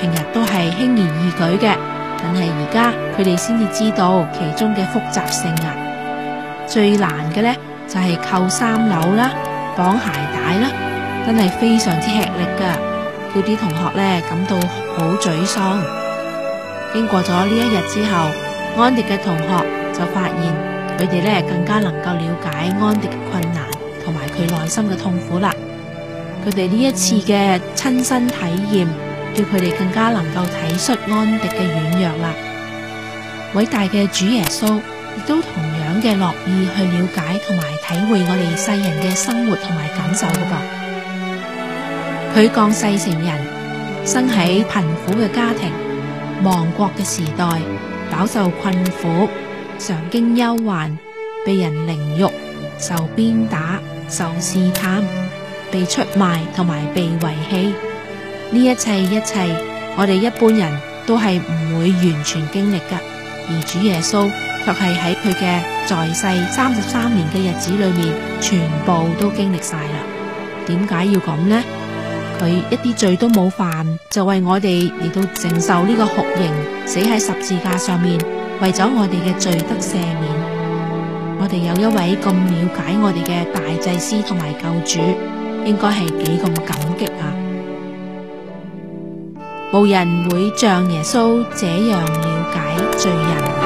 平日都係輕而易舉嘅，但係而家佢哋先至知道其中嘅複雜性啊！最難嘅呢，就係扣衫紐啦、綁鞋帶啦，真係非常之吃力噶，叫啲同學呢感到好沮喪。經過咗呢一日之後，安迪嘅同學就發現佢哋呢更加能夠了解安迪嘅困難同埋佢內心嘅痛苦啦。佢哋呢一次嘅親身體驗，叫佢哋更加能夠體恤安迪嘅軟弱啦。偉大嘅主耶穌亦都同樣嘅樂意去了解同埋體會我哋世人嘅生活同埋感受噶噃。佢降世成人，生喺貧苦嘅家庭、亡國嘅時代，飽受困苦，常經憂患，被人凌辱、受鞭打、受試探，被出賣同埋被遺棄。呢一切，我哋一般人都係唔會完全經歷噶，而主耶穌卻係喺佢嘅在世33年嘅日子裏面，全部都經歷晒啦。點解要咁呢？佢一啲罪都冇犯，就為我哋嚟到承受呢個酷刑，死喺十字架上面，為咗我哋嘅罪得赦免。我哋有一位咁了解我哋嘅大祭司同埋救主，應該係幾咁感激啊！無人會像耶穌這樣了解罪人。